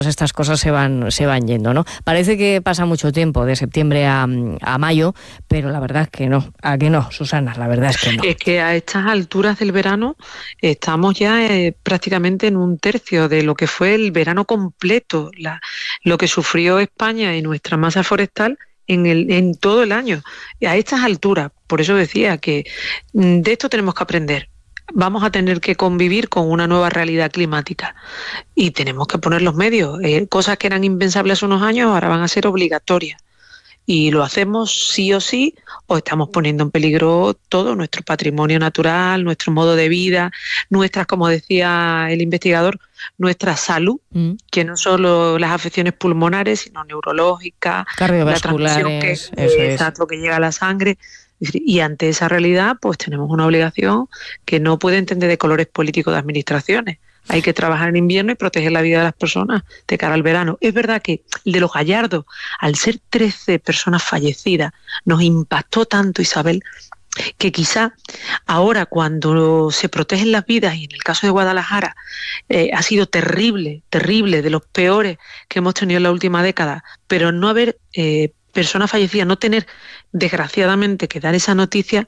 estas cosas se van yendo, ¿no? Parece que pasa mucho tiempo, de septiembre a mayo, pero la verdad es que no. ¿A que no, Susana? La verdad es que no. Es que a estas alturas del verano estamos ya prácticamente en un tercio de lo que fue el verano completo, lo que sufrió España y nuestra masa forestal en todo el año. A estas alturas, por eso decía que de esto tenemos que aprender. Vamos a tener que convivir con una nueva realidad climática y tenemos que poner los medios. Cosas que eran impensables hace unos años ahora van a ser obligatorias. Y lo hacemos sí o sí, o estamos poniendo en peligro todo nuestro patrimonio natural, nuestro modo de vida, nuestras, como decía el investigador, nuestra salud, que no solo las afecciones pulmonares, sino neurológicas, cardiovasculares, exacto, que llega a la sangre. Y ante esa realidad, pues tenemos una obligación que no puede entender de colores políticos de administraciones. Hay que trabajar en invierno y proteger la vida de las personas de cara al verano. Es verdad que el de los Gallardos, al ser 13 personas fallecidas, nos impactó tanto, Isabel, que quizá ahora cuando se protegen las vidas, y en el caso de Guadalajara ha sido terrible, de los peores que hemos tenido en la última década, pero no haber personas fallecidas, no tener desgraciadamente que dar esa noticia,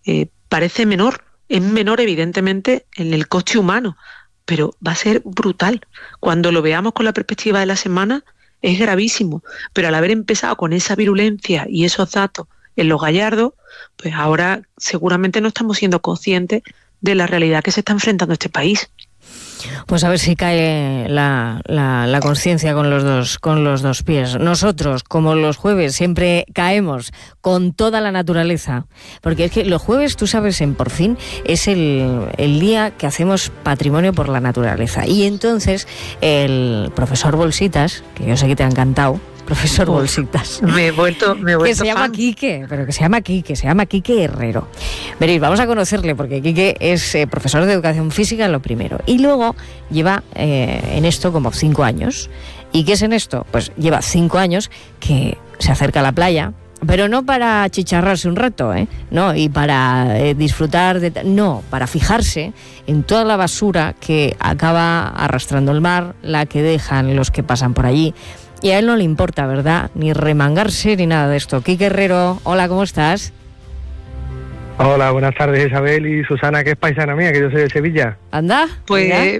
parece menor. Es menor evidentemente en el coste humano, pero va a ser brutal. Cuando lo veamos con la perspectiva de la semana, es gravísimo. Pero al haber empezado con esa virulencia y esos datos en los Gallardos, pues ahora seguramente no estamos siendo conscientes de la realidad que se está enfrentando este país. Pues a ver si cae la conciencia con los dos pies. Nosotros, como los jueves, siempre caemos con toda la naturaleza, porque es que los jueves, tú sabes, en Por Fin, es el día que hacemos patrimonio por la naturaleza. Y entonces el profesor Bolsitas, que yo sé que te ha encantado, profesor Bolsitas. Me he vuelto que se llama Quique, pero que se llama Quique Herrero. Veréis, vamos a conocerle porque Quique es profesor de educación física, lo primero. Y luego lleva en esto como 5 años. ¿Y qué es en esto? Pues lleva 5 años que se acerca a la playa, pero no para chicharrarse un rato, no, y para disfrutar no, para fijarse en toda la basura que acaba arrastrando el mar, la que dejan los que pasan por allí. Y a él no le importa, ¿verdad? Ni remangarse ni nada de esto. Quique Herrero, hola, ¿cómo estás? Hola, buenas tardes, Isabel y Susana, que es paisana mía, que yo soy de Sevilla. ¿Anda? Pues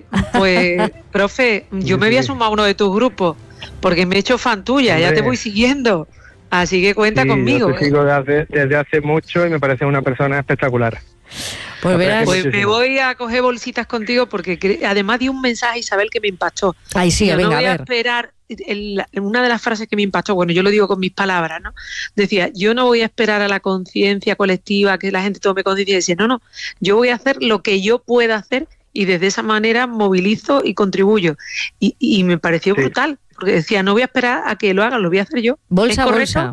profe, yo me voy a sumar a uno de tus grupos, porque me he hecho fan tuya, ya te voy siguiendo. Así que cuenta conmigo. Yo te sigo desde hace mucho y me parece una persona espectacular. Pues verás. Pues me voy a coger bolsitas contigo porque además di un mensaje, Isabel, que me impactó. Ay, sí, venga, no voy a esperar. Una de las frases que me impactó, bueno, yo lo digo con mis palabras, ¿no? Decía, yo no voy a esperar a la conciencia colectiva, que la gente tome conciencia y decir, no, yo voy a hacer lo que yo pueda hacer y desde esa manera movilizo y contribuyo. Y me pareció brutal, porque decía, no voy a esperar a que lo hagan, lo voy a hacer yo. Bolsa,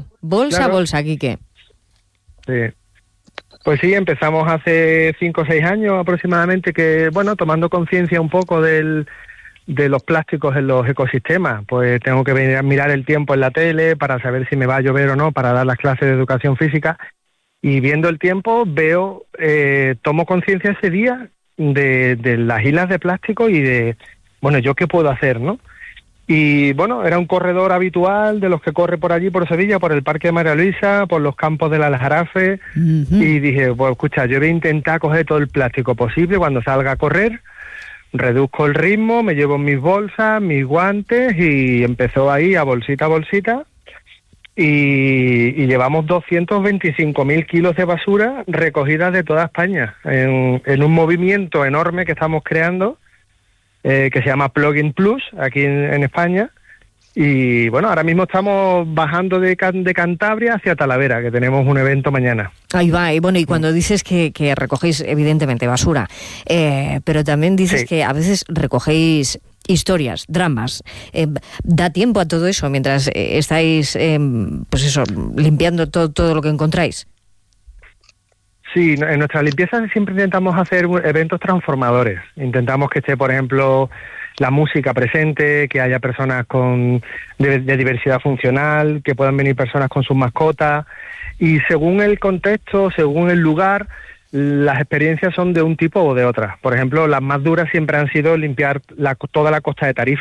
Quique. Sí. Pues sí, empezamos hace 5 o 6 años aproximadamente, que bueno, tomando conciencia un poco de los plásticos en los ecosistemas, pues tengo que venir a mirar el tiempo en la tele para saber si me va a llover o no para dar las clases de educación física, y viendo el tiempo tomo conciencia ese día de las islas de plástico y de, bueno, yo qué puedo hacer, ¿no? Y bueno, era un corredor habitual de los que corre por allí, por Sevilla, por el Parque de María Luisa, por los campos del Aljarafe, y dije, pues escucha, yo voy a intentar coger todo el plástico posible cuando salga a correr, reduzco el ritmo, me llevo mis bolsas, mis guantes, y empezó ahí a bolsita, y llevamos 225.000 kilos de basura recogidas de toda España, en un movimiento enorme que estamos creando, que se llama Plugin Plus, aquí en España. Y bueno, ahora mismo estamos bajando de Cantabria hacia Talavera, que tenemos un evento mañana. Ahí va, y bueno, y cuando dices que recogéis evidentemente basura, pero también dices que a veces recogéis historias, dramas, ¿da tiempo a todo eso mientras estáis, pues eso, limpiando todo lo que encontráis? Sí, en nuestras limpiezas siempre intentamos hacer eventos transformadores. Intentamos que esté, por ejemplo, la música presente, que haya personas de diversidad funcional, que puedan venir personas con sus mascotas. Y según el contexto, según el lugar, las experiencias son de un tipo o de otra. Por ejemplo, las más duras siempre han sido limpiar toda la costa de Tarifa.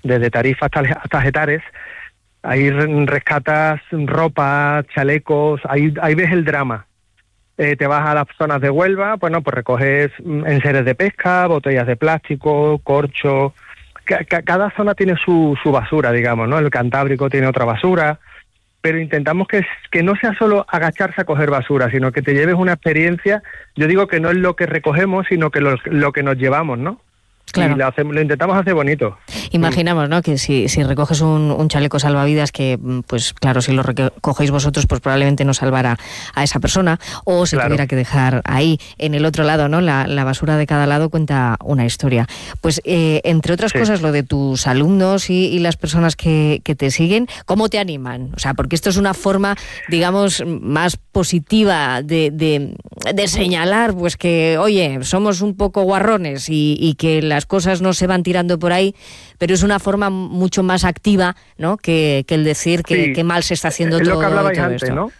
desde Tarifa hasta Getares. Ahí rescatas ropa, chalecos, ahí ves el drama. Te vas a las zonas de Huelva, bueno, pues recoges enseres de pesca, botellas de plástico, corcho. Cada zona tiene su basura, digamos, ¿no? El Cantábrico tiene otra basura, pero intentamos que no sea solo agacharse a coger basura, sino que te lleves una experiencia. Yo digo que no es lo que recogemos, sino que lo que nos llevamos, ¿no? Claro. Y lo intentamos hacer bonito. Imaginamos, ¿no?, que si recoges un chaleco salvavidas, que pues claro, si lo recogéis vosotros, pues probablemente no salvará a esa persona, o se tuviera que dejar ahí. En el otro lado, ¿no?, la basura de cada lado cuenta una historia. Pues entre otras cosas, lo de tus alumnos y las personas que te siguen, ¿cómo te animan? O sea, porque esto es una forma, digamos, más positiva de señalar, pues que, oye, somos un poco guarrones y que las cosas no se van tirando por ahí, pero es una forma mucho más activa, ¿no?, que el decir que mal se está haciendo todo, lo que hablabais todo antes, esto, ¿no?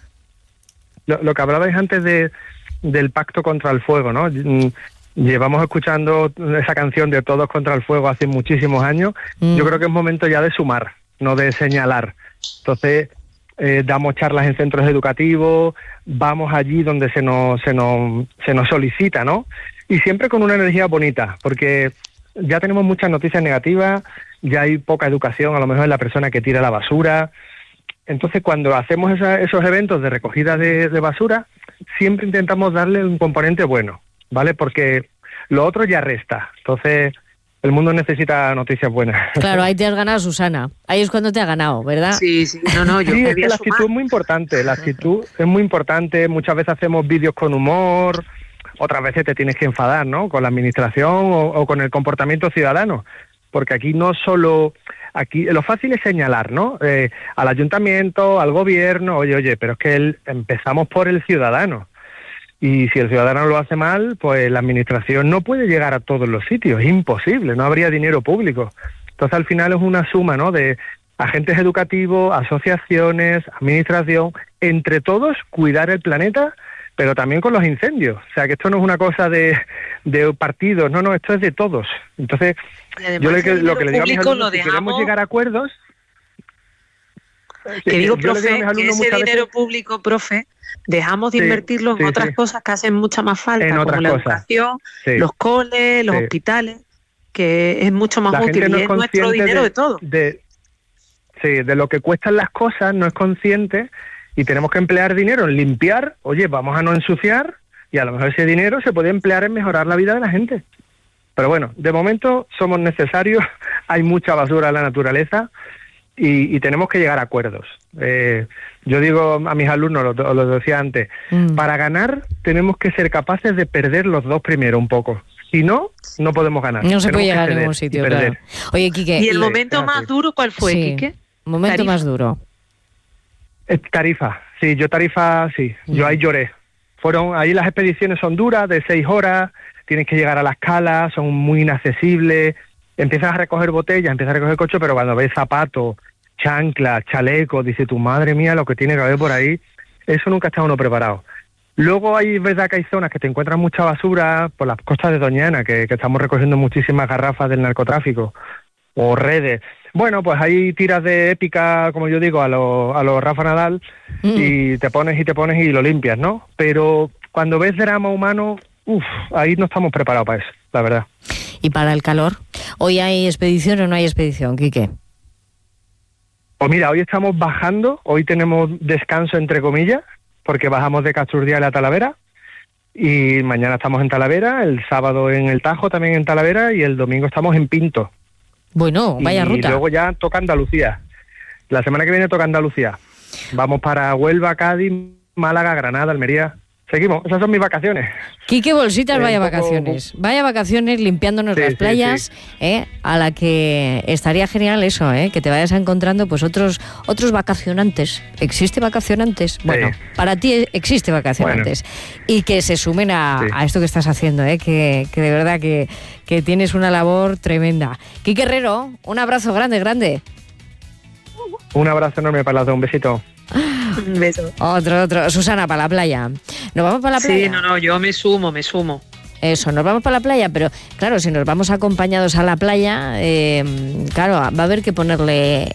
Lo que hablabais antes del pacto contra el fuego, ¿no? Llevamos escuchando esa canción de Todos contra el fuego hace muchísimos años. Yo creo que es momento ya de sumar, no de señalar. Entonces, damos charlas en centros educativos, vamos allí donde se nos solicita, ¿no? Y siempre con una energía bonita, porque ya tenemos muchas noticias negativas, ya hay poca educación, a lo mejor en la persona que tira la basura. Entonces, cuando hacemos esos eventos de recogida de basura, siempre intentamos darle un componente bueno, ¿vale? Porque lo otro ya resta. Entonces, el mundo necesita noticias buenas. Claro, ahí te has ganado, Susana. Ahí es cuando te ha ganado, ¿verdad? Sí, no, yo sí, es que la actitud es muy importante. La actitud es muy importante. Muchas veces hacemos vídeos con humor, otras veces te tienes que enfadar, ¿no?, con la administración o con el comportamiento ciudadano. Porque aquí no solo... Aquí lo fácil es señalar, ¿no? Al ayuntamiento, al gobierno, oye, pero es que empezamos por el ciudadano. Y si el ciudadano lo hace mal, pues la administración no puede llegar a todos los sitios, es imposible, no habría dinero público. Entonces al final es una suma, ¿no?, de agentes educativos, asociaciones, administración, entre todos cuidar el planeta, pero también con los incendios. O sea, que esto no es una cosa de partidos, no, esto es de todos. Entonces, yo lo que le digo a mis alumnos, si queremos llegar a acuerdos... Que digo, profe, que ese dinero público, profe, dejamos de invertirlo en otras cosas que hacen mucha más falta, como la educación, los coles, los hospitales, que es mucho más útil y es nuestro dinero de todo. De lo que cuestan las cosas, no es consciente, y tenemos que emplear dinero en limpiar. Oye, vamos a no ensuciar, y a lo mejor ese dinero se puede emplear en mejorar la vida de la gente. Pero bueno, de momento somos necesarios, hay mucha basura en la naturaleza, y tenemos que llegar a acuerdos. Yo digo a mis alumnos, lo decía antes, para ganar tenemos que ser capaces de perder los dos primero un poco. Si no, no podemos ganar. No se puede llegar a ningún sitio, claro. Oye, Quique... ¿Y el momento más duro cuál fue, Quique? Momento más duro. Tarifa, sí, yo ahí lloré. Ahí las expediciones son duras, de 6 horas, tienes que llegar a las calas, son muy inaccesibles, empiezas a recoger botellas, empiezas a recoger coche, pero cuando ves zapatos, chanclas, chalecos, dices, tu madre mía, lo que tiene que haber por ahí, eso nunca está uno preparado. Luego es verdad que hay zonas que te encuentran mucha basura, por las costas de Doñana, que estamos recogiendo muchísimas garrafas del narcotráfico, o redes. Bueno, pues ahí tiras de épica, como yo digo, a los Rafa Nadal, y te pones y lo limpias, ¿no? Pero cuando ves drama humano, ahí no estamos preparados para eso, la verdad. ¿Y para el calor? ¿Hoy hay expedición o no hay expedición, Quique? Pues mira, hoy estamos bajando, hoy tenemos descanso entre comillas, porque bajamos de Casturdial a Talavera, y mañana estamos en Talavera, el sábado en el Tajo, también en Talavera, y el domingo estamos en Pinto. Bueno, vaya ruta. Y luego ya toca Andalucía. La semana que viene toca Andalucía. Vamos para Huelva, Cádiz, Málaga, Granada, Almería. Seguimos, esas son mis vacaciones. Quique Bolsitas, vaya vacaciones. Vaya vacaciones limpiándonos las playas, a la que estaría genial eso, que te vayas encontrando pues otros vacacionantes. ¿Existe vacacionantes? Bueno, para ti existe vacacionantes. Bueno. Y que se sumen a esto que estás haciendo, que de verdad que tienes una labor tremenda. Quique Herrero, un abrazo grande. Un abrazo enorme para las dos, un besito. Un beso. Otro. Susana, para la playa. ¿Nos vamos para la playa? Sí, yo me sumo. Eso, nos vamos para la playa, pero claro, si nos vamos acompañados a la playa, claro, va a haber que ponerle